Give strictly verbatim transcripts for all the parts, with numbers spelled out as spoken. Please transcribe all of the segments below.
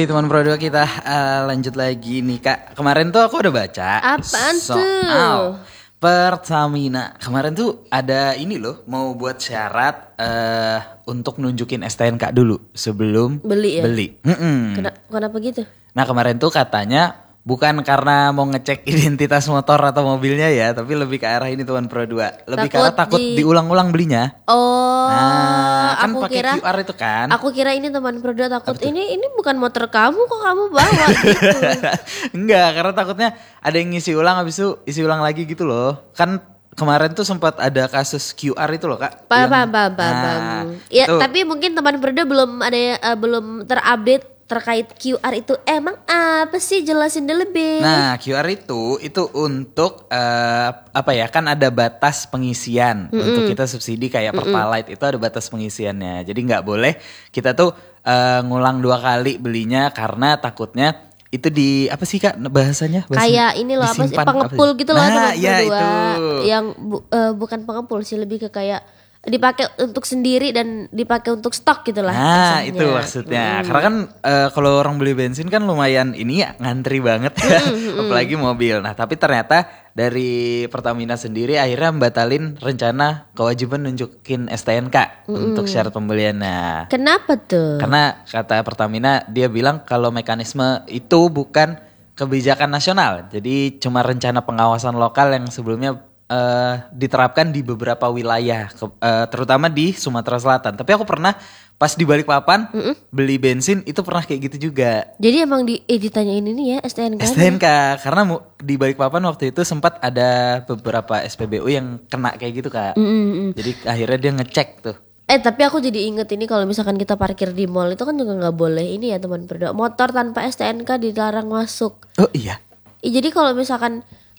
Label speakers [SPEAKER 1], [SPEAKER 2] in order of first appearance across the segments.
[SPEAKER 1] Teman Pro dua kita uh, lanjut lagi nih Kak. Kemarin tuh aku udah baca
[SPEAKER 2] Apaan
[SPEAKER 1] soal
[SPEAKER 2] tuh?
[SPEAKER 1] Pertamina. Kemarin tuh ada ini loh, mau buat syarat uh, untuk nunjukin S T N K dulu sebelum
[SPEAKER 2] Beli ya?
[SPEAKER 1] beli. Mm-mm.
[SPEAKER 2] Kena, kenapa gitu?
[SPEAKER 1] Nah kemarin tuh katanya bukan karena mau ngecek identitas motor atau mobilnya ya, tapi lebih ke arah ini Teman Pro dua. Lebih ke arah takut
[SPEAKER 2] di-
[SPEAKER 1] diulang-ulang belinya.
[SPEAKER 2] Oh,
[SPEAKER 1] Nah, kan
[SPEAKER 2] aku
[SPEAKER 1] pakai
[SPEAKER 2] kira
[SPEAKER 1] Q R itu kan.
[SPEAKER 2] aku kira ini teman Pro dua takut ini ini bukan motor kamu kok kamu bawa gitu.
[SPEAKER 1] Enggak, karena takutnya ada yang ngisi ulang habis itu isi ulang lagi gitu loh. Kan kemarin tuh sempat ada kasus Q R itu loh Kak.
[SPEAKER 2] Paham,
[SPEAKER 1] Yang-
[SPEAKER 2] paham, paham, paham,
[SPEAKER 1] Nah,
[SPEAKER 2] paham. Ya,
[SPEAKER 1] tuh.
[SPEAKER 2] tapi mungkin teman Pro dua belum ada eh, belum terupdate terkait Q R itu. Emang apa sih, jelasin dulu lebih.
[SPEAKER 1] Nah Q R itu itu untuk eh, apa ya, kan ada batas pengisian untuk kita subsidi kayak Pertalite itu ada batas pengisiannya. Jadi nggak boleh kita tuh eh, ngulang dua kali belinya karena takutnya itu di apa sih Kak bahasanya? Bahasa-
[SPEAKER 2] Kayak ini loh apa sih,
[SPEAKER 1] disimpan,
[SPEAKER 2] pengepul
[SPEAKER 1] apa sih?
[SPEAKER 2] gitu loh
[SPEAKER 1] Nah,
[SPEAKER 2] teman Pro
[SPEAKER 1] ya
[SPEAKER 2] dua.
[SPEAKER 1] itu.
[SPEAKER 2] Yang bu- eh, bukan pengepul sih, lebih ke kayak dipakai untuk sendiri dan dipakai untuk stok gitu lah.
[SPEAKER 1] Nah
[SPEAKER 2] kasarnya.
[SPEAKER 1] itu maksudnya. Karena kan eh, kalau orang beli bensin kan lumayan ini ya, ngantri banget ya. Apalagi mobil. Nah tapi ternyata dari Pertamina sendiri akhirnya membatalin rencana kewajiban nunjukin S T N K untuk syarat pembeliannya.
[SPEAKER 2] Kenapa tuh?
[SPEAKER 1] Karena kata Pertamina dia bilang kalau mekanisme itu bukan kebijakan nasional. Jadi cuma rencana pengawasan lokal yang sebelumnya eh, diterapkan di beberapa wilayah, ke- eh, terutama di Sumatera Selatan. Tapi aku pernah pas di Balikpapan beli bensin itu pernah kayak gitu juga.
[SPEAKER 2] Jadi emang di eh, ditanyain ini ya S T N K.
[SPEAKER 1] S T N K karena mu- di Balikpapan waktu itu sempat ada beberapa S P B U yang kena kayak gitu Kak. Jadi akhirnya dia ngecek tuh.
[SPEAKER 2] Eh tapi aku jadi inget ini kalau misalkan kita parkir di mall itu kan juga nggak boleh ini ya teman Pro dua. Motor tanpa S T N K dilarang masuk.
[SPEAKER 1] Oh iya.
[SPEAKER 2] Ih, jadi kalau misalkan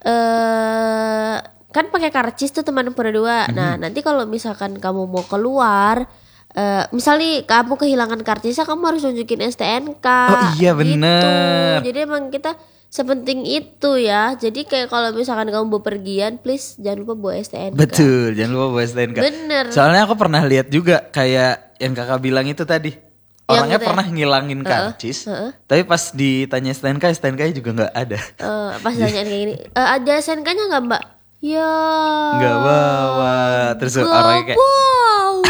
[SPEAKER 2] eh kan pakai karcis tuh teman Pro dua. Nah, nanti kalau misalkan kamu mau keluar eh misalnya kamu kehilangan karcisnya, kamu harus nunjukin S T N K.
[SPEAKER 1] Oh iya, bener.
[SPEAKER 2] Gitu. Jadi emang kita sepenting itu ya. Jadi kayak kalau misalkan kamu bepergian, please jangan lupa bawa S T N K.
[SPEAKER 1] Betul, jangan lupa bawa S T N K.
[SPEAKER 2] Bener.
[SPEAKER 1] Soalnya aku pernah lihat juga kayak yang Kakak bilang itu tadi. Orangnya
[SPEAKER 2] gitu ya?
[SPEAKER 1] pernah ngilangin karcis, tapi pas ditanya S T N K, S T N K juga nggak ada.
[SPEAKER 2] Eh, pas tanyain kayak gini, "Eh, ada S T N K-nya nggak Mbak?" Ya.
[SPEAKER 1] Nggak bawa. Terus
[SPEAKER 2] Nggak
[SPEAKER 1] orangnya kayak,
[SPEAKER 2] bawa.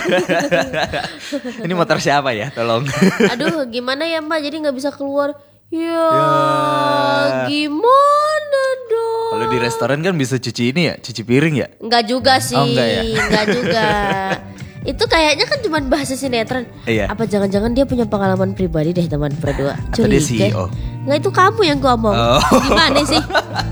[SPEAKER 1] ini motor siapa ya? Tolong.
[SPEAKER 2] Aduh, gimana ya Mbak? Jadi nggak bisa keluar. Ya,
[SPEAKER 1] Ya.
[SPEAKER 2] gimana dong?
[SPEAKER 1] Kalau di restoran kan bisa cuci ini ya, cuci piring ya.
[SPEAKER 2] Nggak juga sih,
[SPEAKER 1] Oh, enggak ya?
[SPEAKER 2] nggak juga. Itu kayaknya kan cuma bahasa sinetron.
[SPEAKER 1] Iya.
[SPEAKER 2] Apa jangan-jangan dia punya pengalaman pribadi deh teman Pro dua?
[SPEAKER 1] Atau dia C E O?
[SPEAKER 2] Nggak, itu kamu yang ngomong.
[SPEAKER 1] Oh.
[SPEAKER 2] Gimana sih?